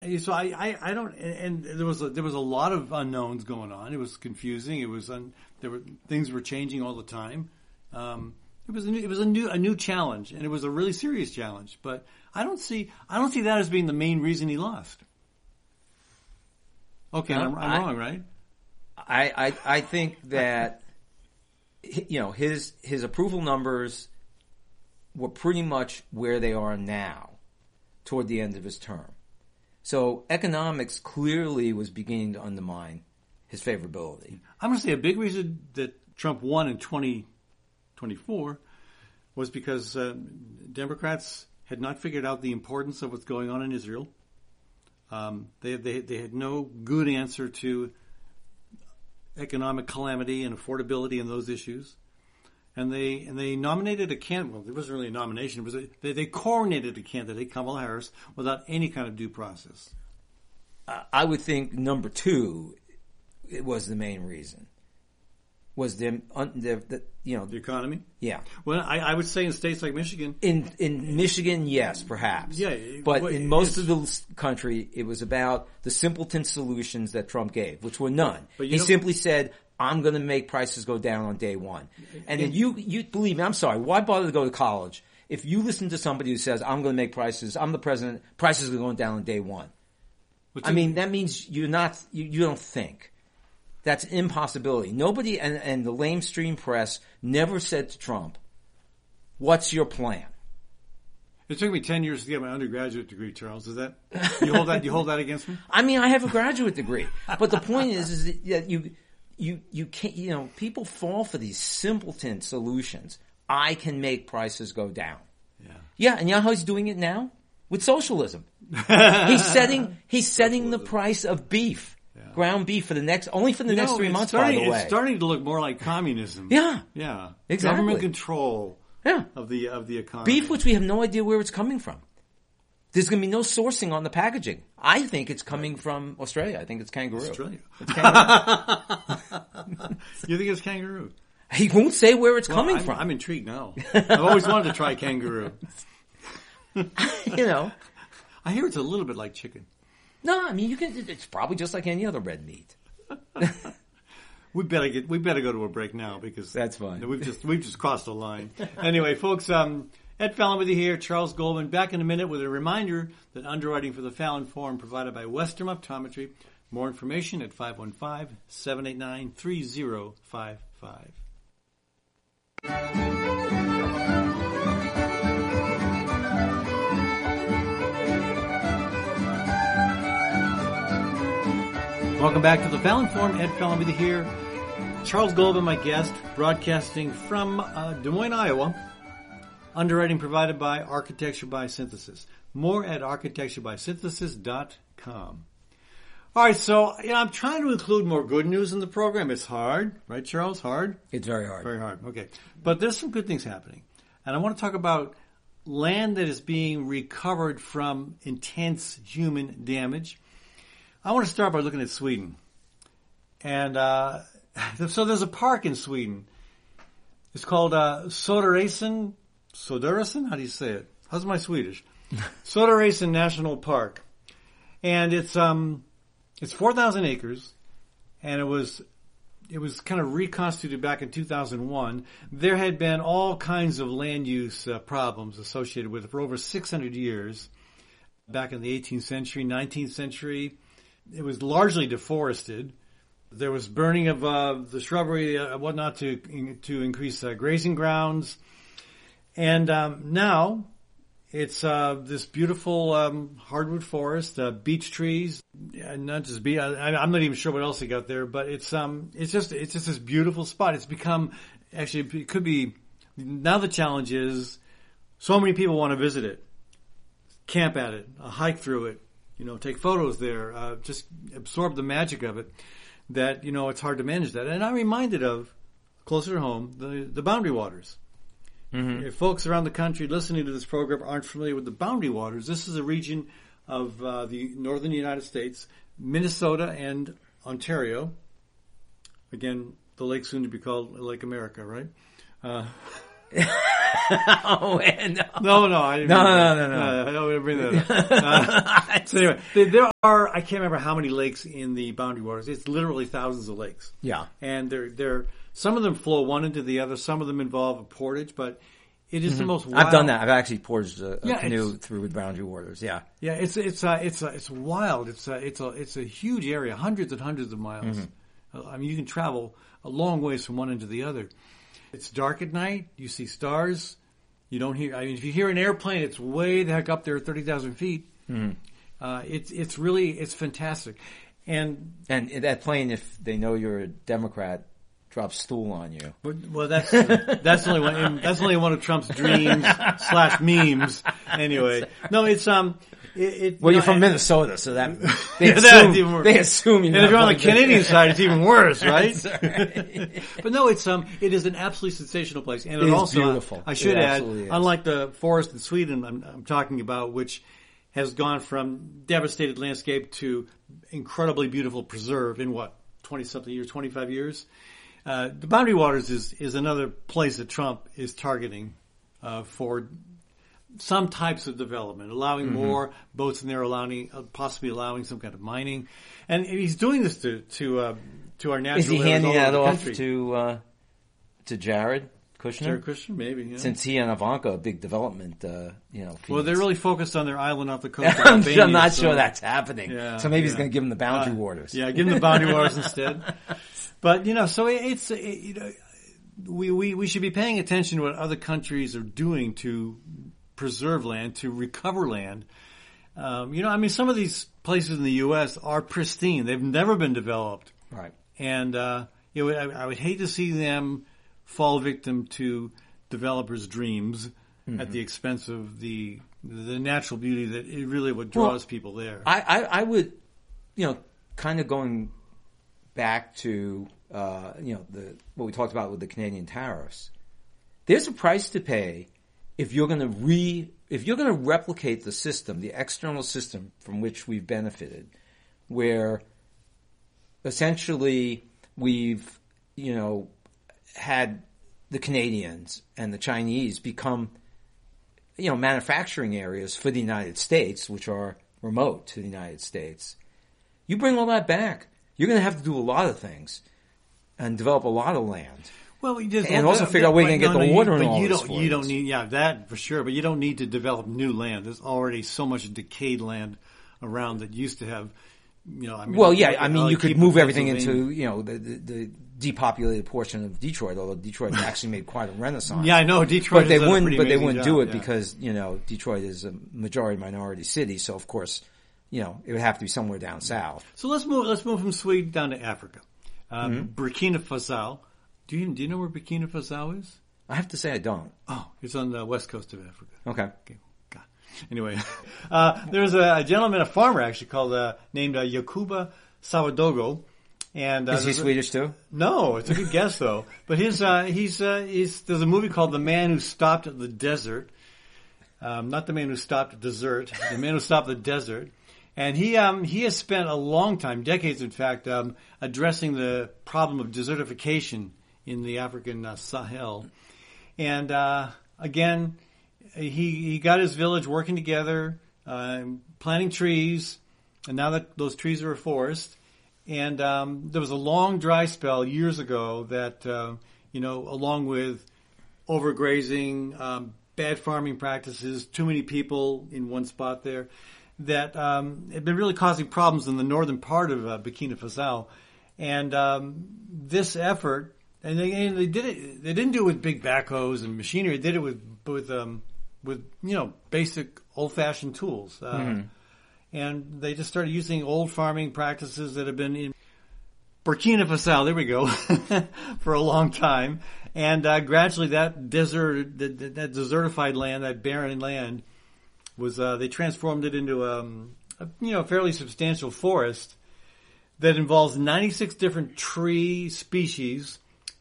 So I don't, and there was a lot of unknowns going on. It was confusing. Things were changing all the time. It was a new challenge, and it was a really serious challenge. But I don't see that as being the main reason he lost. Okay, I'm wrong, right? I think that his approval numbers were pretty much where they are now, toward the end of his term. So economics clearly was beginning to undermine his favorability. I'm going to say a big reason that Trump won in 2024 was because Democrats had not figured out the importance of what's going on in Israel. They had no good answer to economic calamity and affordability and those issues. And they nominated a candidate. Well, it wasn't really a nomination. It was they coronated a candidate, Kamala Harris, without any kind of due process. I would think number two, it was the main reason. Was the economy? Yeah. Well, I would say in states like Michigan. In Michigan, yes, perhaps. Yeah. But in most of the country, it was about the simpleton solutions that Trump gave, which were none. He simply said, I'm going to make prices go down on day one. And if you believe me, I'm sorry, why bother to go to college if you listen to somebody who says, I'm going to make prices, I'm the president, prices are going down on day one? That means you don't think. That's an impossibility. Nobody, and the lamestream press never said to Trump, what's your plan? It took me 10 years to get my undergraduate degree, Charles. Is that, you hold that against me? I mean, I have a graduate degree. But the point is that you can't, people fall for these simpleton solutions. I can make prices go down. Yeah, and you know how he's doing it now? With socialism. He's setting the price of beef. Ground beef for the next 3 months, by the way. It's starting to look more like communism. Yeah. Exactly. Government control of the economy. Beef, which we have no idea where it's coming from. There's going to be no sourcing on the packaging. I think it's coming from Australia. I think it's kangaroo. Australia. It's kangaroo. You think it's kangaroo? He won't say where it's coming from. I'm intrigued now. I've always wanted to try kangaroo. I hear it's a little bit like chicken. No, I mean it's probably just like any other red meat. We better go to a break now because that's fine. We've just crossed the line. Anyway, folks, Ed Fallon with you here, Charles Goldman, back in a minute with a reminder that underwriting for the Fallon Forum provided by Western Optometry. More information at 515-789-3055. Welcome back to the Fallon Forum. Ed Fallon with you here. Charles Goldman, my guest, broadcasting from Des Moines, Iowa. Underwriting provided by Architecture by Synthesis. More at architecturebysynthesis.com. All right, so I'm trying to include more good news in the program. It's hard, right, Charles? Hard? It's very hard. Very hard. Okay, but there's some good things happening, and I want to talk about land that is being recovered from intense human damage. I want to start by looking at Sweden. And so there's a park in Sweden. It's called Söderåsen. Söderåsen? How do you say it? How's my Swedish? Söderåsen National Park. And it's 4,000 acres. And it was kind of reconstituted back in 2001. There had been all kinds of land use problems associated with it for over 600 years. Back in the 18th century, 19th century. It was largely deforested. There was burning of the shrubbery and whatnot to increase grazing grounds. And now it's this beautiful hardwood forest, beech trees, not just beech. I'm not even sure what else they got there, but it's just this beautiful spot. It's become actually it could be now the challenge is so many people want to visit it, camp at it, hike through it. Take photos there, just absorb the magic of it, that, it's hard to manage that. And I'm reminded of, closer to home, the Boundary Waters. Mm-hmm. If folks around the country listening to this program aren't familiar with the Boundary Waters, this is a region of the northern United States, Minnesota and Ontario. Again, the lake soon to be called Lake America, right? Oh, man, no, I didn't. No. I don't want to bring that up. So anyway, there are, I can't remember how many lakes in the Boundary Waters. It's literally thousands of lakes. Yeah. And they're some of them flow one into the other. Some of them involve a portage, but it is the most wild. I've done that. I've actually portaged a canoe through Boundary Waters. Yeah. Yeah, it's wild. It's a huge area, hundreds and hundreds of miles. I mean, you can travel a long ways from one end to the other. It's dark at night. You see stars. You don't hear. I mean, if you hear an airplane, it's way the heck up there, 30,000 feet. It's fantastic. And that plane, if they know you're a Democrat, drops stool on you. Well, that's only one of Trump's dreams / memes. Anyway, no, it's you're from Minnesota, so that they assume you know. And if you're on the Canadian side, it's even worse, right? Right. But no, it is an absolutely sensational place, and it is also beautiful. I should add, unlike the forest in Sweden I'm talking about, which has gone from devastated landscape to incredibly beautiful preserve in 20-something years, 25 years. The Boundary Waters is another place that Trump is targeting for some types of development, allowing more boats in there, possibly allowing some kind of mining, and he's doing this to our natural. Is he handing that off to Jared Kushner? Jared Kushner, maybe. Yeah. Since he and Ivanka, a big development, Well, they're really focused on their island off the coast of I'm Albania. not sure that's happening. Yeah, so maybe he's going to give them the Boundary Waters. Yeah, give them the Boundary Waters instead. But so we should be paying attention to what other countries are doing to preserve land, to recover land. Some of these places in the U.S. are pristine; they've never been developed. Right. And I would hate to see them fall victim to developers' dreams at the expense of the natural beauty that it really what draws people there. I would, kind of going back to what we talked about with the Canadian tariffs. There's a price to pay if you're going to replicate the system, the external system from which we've benefited, where essentially we've had the Canadians and the Chinese become manufacturing areas for the United States, which are remote to the United States. You bring all that back, you're going to have to do a lot of things and develop a lot of land. Well, and also figure out where you can get the water and all this. You don't need, that for sure, but you don't need to develop new land. There's already so much decayed land around that used to have, you could move everything into, the depopulated portion of Detroit, although Detroit actually made quite a renaissance. Yeah, I know Detroit. But they wouldn't do it because, Detroit is a majority minority city, so of course, it would have to be somewhere down south. So let's move from Sweden down to Africa. Burkina Faso. Do you know where Burkina Faso is? I have to say I don't. Oh, it's on the west coast of Africa. Okay. God. Anyway, there's a gentleman, a farmer actually named Yakuba Sawadogo. And is he Swedish too? No, it's a good guess though. But there's a movie called The Man Who Stopped the Desert. Not The Man Who Stopped Dessert, The Man Who Stopped the Desert. And he has spent a long time, decades in fact, addressing the problem of desertification in the African Sahel. And again, he got his village working together, planting trees, and now that those trees are a forest. And there was a long dry spell years ago that, along with overgrazing, bad farming practices, too many people in one spot there, that had been really causing problems in the northern part of Burkina Faso. And this effort, and they did it. They didn't do it with big backhoes and machinery. They did it with basic old-fashioned tools. And they just started using old farming practices that have been in Burkina Faso, there we go, for a long time. And gradually that desertified land, that barren land, they transformed it into a fairly substantial forest that involves 96 different tree species,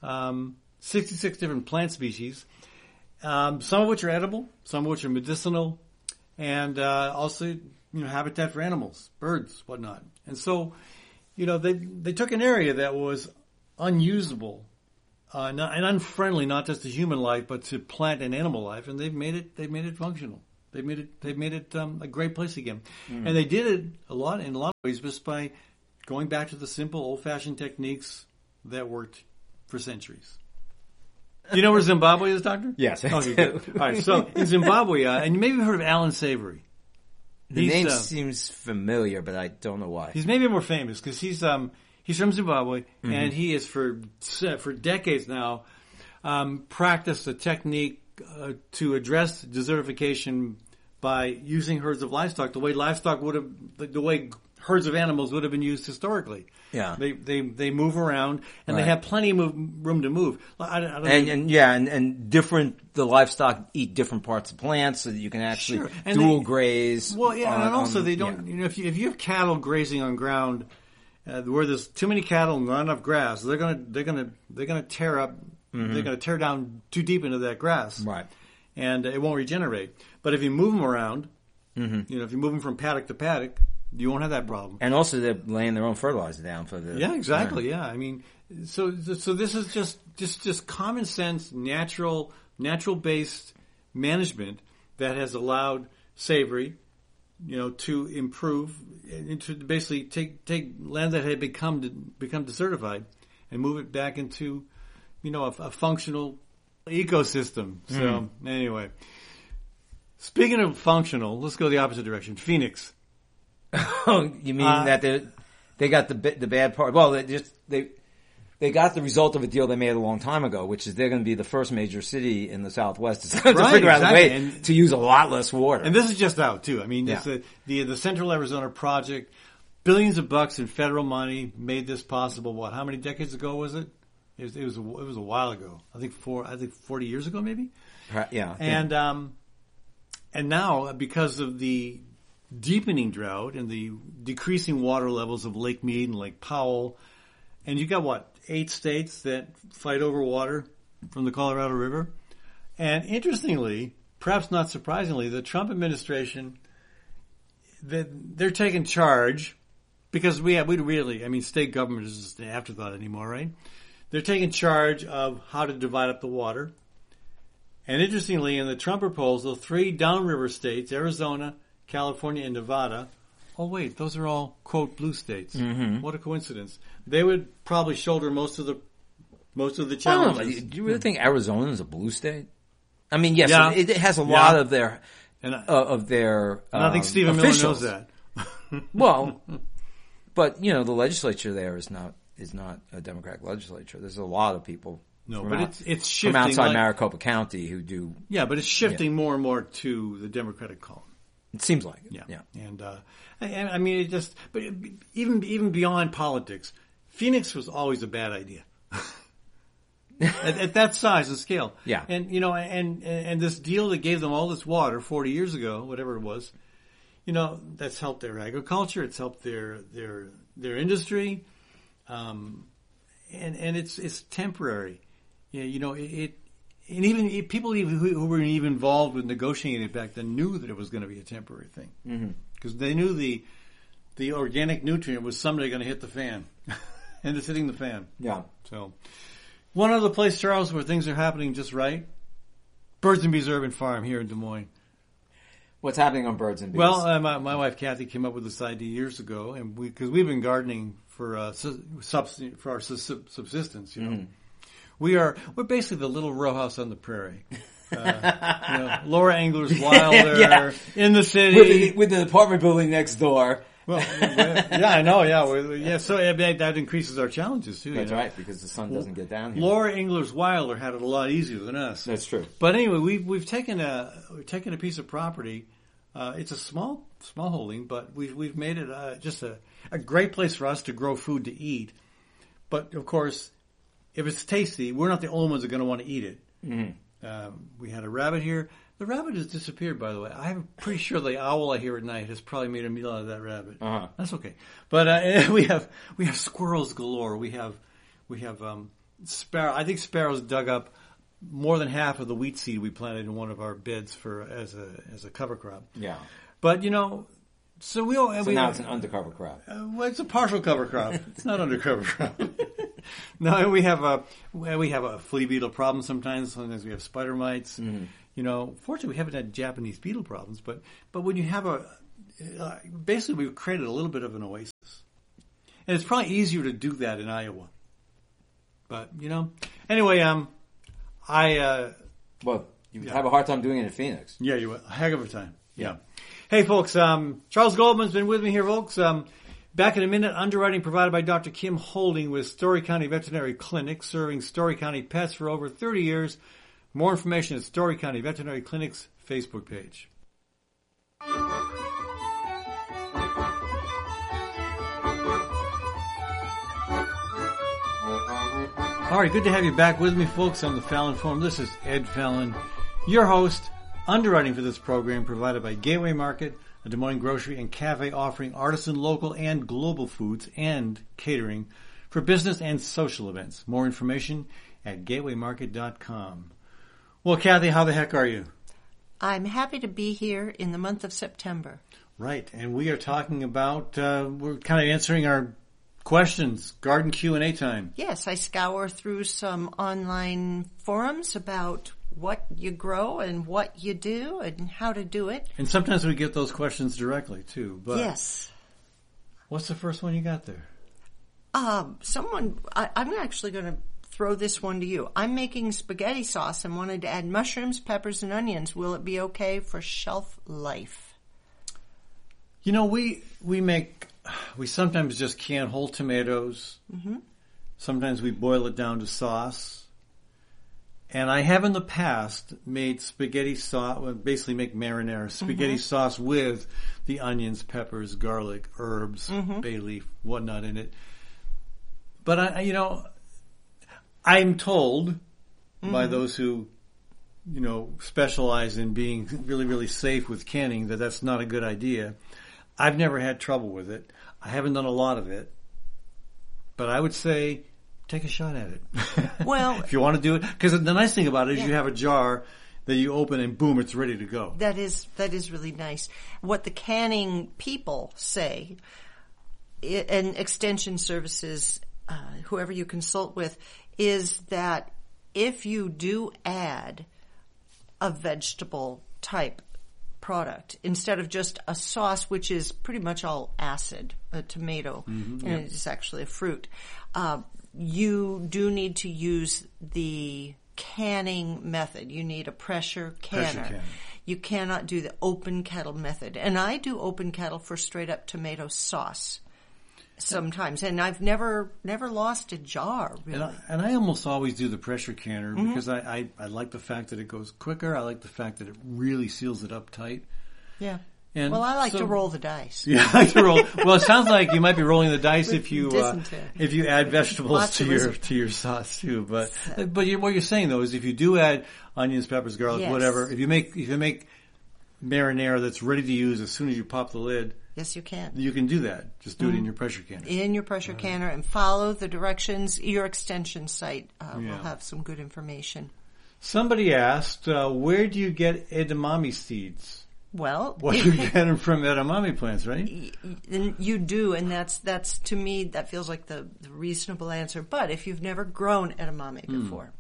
66 different plant species, some of which are edible, some of which are medicinal, and also habitat for animals, birds, whatnot. And so, they took an area that was unusable and unfriendly, not just to human life, but to plant and animal life. And they've made it functional. They've made it a great place again. Mm. And they did it in a lot of ways just by going back to the simple, old-fashioned techniques that worked for centuries. Do you know where Zimbabwe is, Doctor? Yes. Okay, good. All right. So in Zimbabwe, and you maybe heard of Alan Savory. The name seems familiar, but I don't know why. He's maybe more famous because he's from Zimbabwe, and he has for decades now practiced a technique to address desertification by using herds of livestock the way herds of animals would have been used historically. Yeah, they move around and they have plenty of room to move. And different. The livestock eat different parts of plants so that you can actually dual graze. Well, yeah, and also they don't. You know, if you have cattle grazing on ground where there's too many cattle and not enough grass, they're gonna tear up. Mm-hmm. They're gonna tear down too deep into that grass, right? And it won't regenerate. But if you move them around, if you move them from paddock to paddock, you won't have that problem. And also, they're laying their own fertilizer down for the. Yeah, exactly. Yeah, I mean, so this is just common sense, natural based management that has allowed Savory, to improve and to basically take land that had become desertified and move it back into, a functional ecosystem. So anyway, speaking of functional, let's go the opposite direction. Phoenix. Oh, you mean that they got the bad part? Well, they got the result of a deal they made a long time ago, which is they're going to be the first major city in the Southwest to figure out a way to use a lot less water. And this is just out too. I mean, the Central Arizona Project, billions of bucks in federal money made this possible. What? How many decades ago was it? It was a while ago. I think 40 years ago, maybe. Yeah. And now because of the deepening drought and the decreasing water levels of Lake Mead and Lake Powell, and you got 8 states that fight over water from the Colorado River. And interestingly, perhaps not surprisingly, the Trump administration, they're taking charge because state government is just an afterthought anymore, right? They're taking charge of how to divide up the water. And interestingly, in the Trump proposal, 3 downriver states, Arizona, California, and Nevada. Oh, wait, those are all, quote, blue states. Mm-hmm. What a coincidence. They would probably shoulder most of the challenges. Do you really think Arizona is a blue state? I mean, yes, it has a lot of their and I think Stephen Miller knows that. Well, but, the legislature there is not a Democratic legislature. There's a lot of people it's shifting from outside Maricopa County who do. Yeah, but it's shifting more and more to the Democratic column. It seems like it. Yeah. And I mean, but even beyond politics, Phoenix was always a bad idea. at that size and scale. Yeah. And, and this deal that gave them all this water 40 years ago, whatever it was, that's helped their agriculture. It's helped their industry. And it's temporary. And even people who were even involved with negotiating it back then knew that it was going to be a temporary thing because they knew the organic nutrient was someday going to hit the fan, and it's hitting the fan. Yeah. So, one other place, Charles, where things are happening just right: Birds and Bees Urban Farm here in Des Moines. What's happening on Birds and Bees? Well, my wife Kathy came up with this idea years ago, and because we've been gardening for our subsistence, We're basically the little row house on the prairie. Laura Engler's Wilder in the city with the apartment building next door. Well, I know. Yeah, so that increases our challenges too. That's right, because the sun doesn't get down here. Laura Engler's Wilder had it a lot easier than us. That's true. But anyway, we've taken a piece of property. It's a small holding, but we've made it just a great place for us to grow food to eat. But of course, if it's tasty, we're not the only ones that are going to want to eat it. Mm-hmm. We had a rabbit here. The rabbit has disappeared, by the way. I'm pretty sure the owl I hear at night has probably made a meal out of that rabbit. Uh-huh. That's okay. But we have squirrels galore. We have sparrow. I think sparrows dug up more than half of the wheat seed we planted in one of our beds as a cover crop. Yeah. But so now it's an undercover crop. Well, it's a partial cover crop. It's not undercover crop. No, we have a flea beetle problem sometimes. Sometimes we have spider mites. Mm-hmm. You know, fortunately, we haven't had Japanese beetle problems. But when you have basically, we've created a little bit of an oasis, and it's probably easier to do that in Iowa. But anyway, well, you have a hard time doing it in Phoenix. Yeah, you a heck of a time. Yeah. Hey, folks, Charles Goldman's been with me here, folks. Back in a minute, underwriting provided by Dr. Kim Holding with Story County Veterinary Clinic, serving Story County pets for over 30 years. More information at Story County Veterinary Clinic's Facebook page. All right, good to have you back with me, folks, on the Fallon Forum. This is Ed Fallon, your host. Underwriting for this program provided by Gateway Market, a Des Moines grocery and cafe offering artisan, local, and global foods and catering for business and social events. More information at gatewaymarket.com. Well, Kathy, how the heck are you? I'm happy to be here in the month of September. Right, and we are talking about, we're kind of answering our questions, garden Q&A time. Yes, I scour through some online forums about what you grow and what you do and how to do it. And sometimes we get those questions directly, too. But yes. What's the first one you got there? I'm actually going to throw this one to you. I'm making spaghetti sauce and wanted to add mushrooms, peppers, and onions. Will it be okay for shelf life? You know, we sometimes just can whole tomatoes. Mm-hmm. Sometimes we boil it down to sauce. And I have in the past made spaghetti sauce, basically make marinara, spaghetti sauce with the onions, peppers, garlic, herbs, bay leaf, whatnot in it. But I'm told by those who, specialize in being really, really safe with canning that that's not a good idea. I've never had trouble with it. I haven't done a lot of it. But I would say take a shot at it. Well, if you want to do it, because the nice thing about it is you have a jar that you open and boom, it's ready to go. That is really nice. What the canning people say, and extension services, whoever you consult with, is that if you do add a vegetable type product instead of just a sauce, which is pretty much all acid, a tomato, and it's actually a fruit, you do need to use the canning method. You need a pressure canner. You cannot do the open kettle method. And I do open kettle for straight up tomato sauce sometimes. And I've never lost a jar, really. And I almost always do the pressure canner because I like the fact that it goes quicker. I like the fact that it really seals it up tight. Yeah. And I like to roll the dice. Yeah, I like to roll. Well, it sounds like you might be rolling the dice if you add vegetables to your sauce too. But what you're saying though is if you do add onions, peppers, garlic, whatever, if you make marinara that's ready to use as soon as you pop the lid. Yes, you can. You can do that. Just do it in your pressure canner. In your pressure canner and follow the directions. Your extension site will have some good information. Somebody asked, where do you get edamame seeds? Well, you get them from edamame plants, right? You do, and that's to me that feels like the reasonable answer. But if you've never grown edamame before,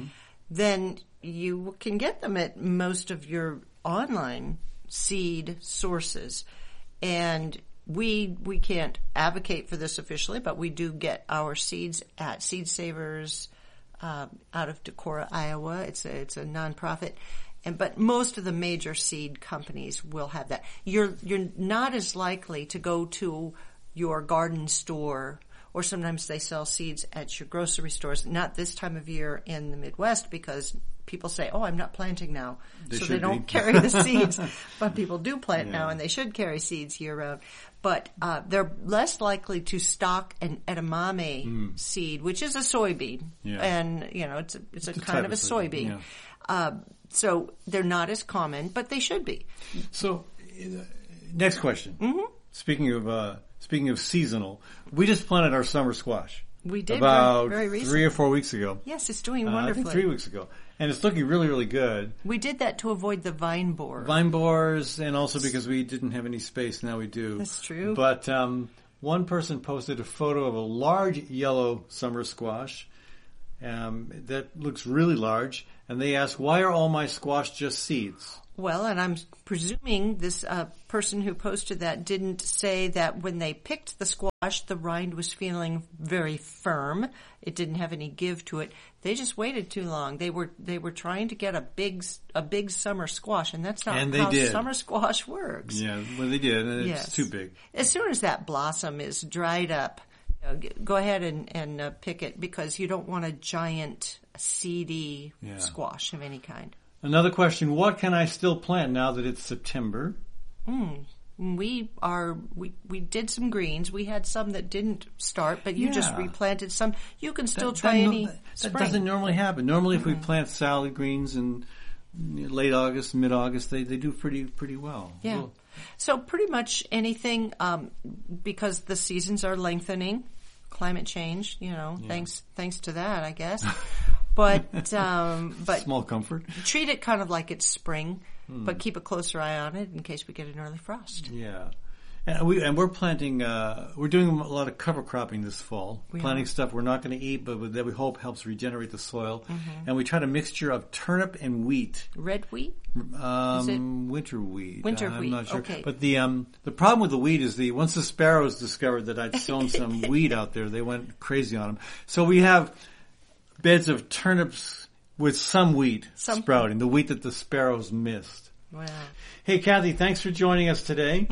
then you can get them at most of your online seed sources. And we can't advocate for this officially, but we do get our seeds at Seed Savers out of Decorah, Iowa. It's a nonprofit. But most of the major seed companies will have that. You're not as likely to go to your garden store, or sometimes they sell seeds at your grocery stores. Not this time of year in the Midwest because people say, "Oh, I'm not planting now," so they don't carry the seeds. But people do plant now, and they should carry seeds year round. But they're less likely to stock an edamame seed, which is a soybean, and it's a kind of a soybean. Yeah. So they're not as common, but they should be. So, next question. Mm-hmm. Speaking of seasonal, we just planted our summer squash. We did about very recently. 3 or 4 weeks ago. Yes, it's doing wonderfully. I think 3 weeks ago, and it's looking really, really good. We did that to avoid the vine borer. Vine borers, and also because we didn't have any space. Now we do. That's true. But One person posted a photo of a large yellow summer squash that looks really large, and they asked, why are all my squash just seeds? Well, and I'm presuming this person who posted that didn't say that when they picked the squash, the rind was feeling very firm. It didn't have any give to it. They just waited too long. They were trying to get a big summer squash, and that's not how summer squash works. Yeah, well, they did, and it's too big. As soon as that blossom is dried up, go ahead and pick it, because you don't want a giant seedy squash of any kind. Another question, what can I still plant now that it's September? We did some greens. We had some that didn't start, but you just replanted some. You can still try any spring. That doesn't normally happen. Normally if we plant salad greens in late August, mid-August, they do pretty well. Yeah. Well, so pretty much anything, because the seasons are lengthening, climate change, thanks to that, I guess. But small comfort. Treat it kind of like it's spring, but keep a closer eye on it in case we get an early frost. Yeah, and we're planting. We're doing a lot of cover cropping this fall. Planting stuff we're not going to eat, but that we hope helps regenerate the soil. And we tried a mixture of turnip and wheat. Red wheat? Winter wheat. Winter wheat. I'm not sure. Okay. But the problem with the wheat is once the sparrows discovered that I'd sown some wheat out there, they went crazy on them. So we have beds of turnips with some wheat sprouting, the wheat that the sparrows missed. Wow. Hey, Kathy, thanks for joining us today.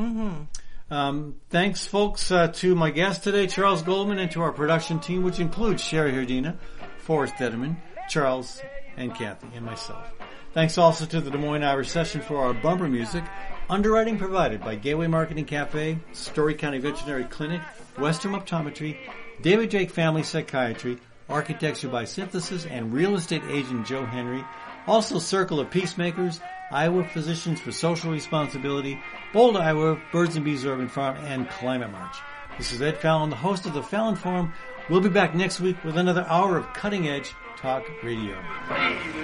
Thanks, folks, to my guest today, Charles Goldman, and to our production team, which includes Sherry Herdina, Forrest Detterman, Charles, and Kathy, and myself. Thanks also to the Des Moines Irish Session for our bumper music. Underwriting provided by Gateway Marketing Cafe, Story County Veterinary Clinic, Western Optometry, David Drake Family Psychiatry, Architecture by Synthesis, and real estate agent Joe Henry. Also Circle of Peacemakers, Iowa Physicians for Social Responsibility, Bold, Iowa, Birds and Bees Urban Farm, and Climate March. This is Ed Fallon, the host of the Fallon Forum. We'll be back next week with another hour of cutting-edge talk radio.